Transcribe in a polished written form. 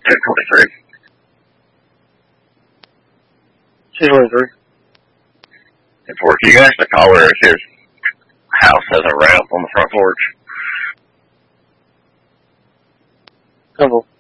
10:23. 10:23. And for you guys to call her if his house has a ramp on the front porch. Come on.